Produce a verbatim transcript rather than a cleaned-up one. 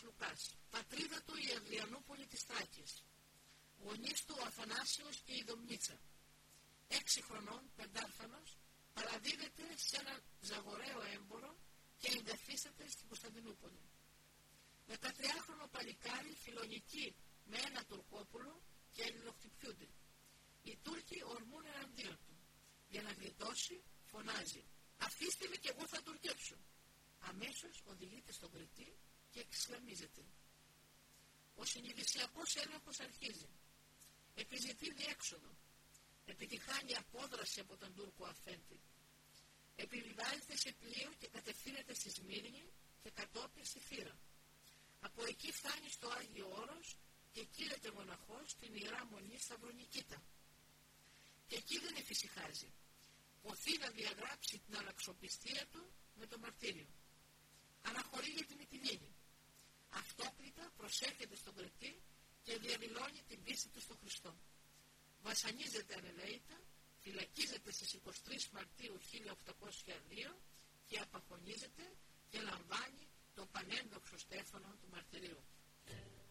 Λουκάς. Πατρίδα του η Αδριανούπολη της Θράκης. Γονείς του ο Αθανάσιος και η Δομνίτσα. Έξι χρονών, πεντάρφανος, παραδίδεται σε έναν ζαγοραίο έμπορο και εγκαθίσταται στην Κωνσταντινούπολη. Δεκατριάχρονο παλικάρι φιλονική με ένα Τουρκόπουλο και αλληλοχτυπιούνται. Οι Τούρκοι ορμούν εναντίον του. Για να γλιτώσει, φωνάζει: «Αφήστε με κι εγώ θα τουρκέψω». Αμέσως οδηγείται στον Κρητή και εξισλαμίζεται. Ο συνειδησιακός έλεγχος αρχίζει. Επιζητεί διέξοδο. Επιτυχάνει απόδραση από τον Τούρκο αφέντη. Επιβιβάζεται σε πλοίο και κατευθύνεται στη Σμύρνη και κατόπιν στη Θήρα. Από εκεί φτάνει στο Άγιο Όρος και κοίρεται μοναχός στην Ιερά Μονή Σταυρονικήτα. Και εκεί δεν εφησυχάζει. Ποθεί να διαγράψει την αλλαξοπιστία του με το μαρτύριο. Αναχωρεί για τη Μυτιλήνη. Αυτόκριτα προσέρχεται στον Κρητή και διαδηλώνει την πίστη του στον Χριστό. Βασανίζεται ανελαίητα, φυλακίζεται στις εικοστή τρίτη Μαρτίου χίλια οκτακόσια δύο και απαχωνίζεται και λαμβάνει το πανένδοξο στέφανο του μαρτυρίου.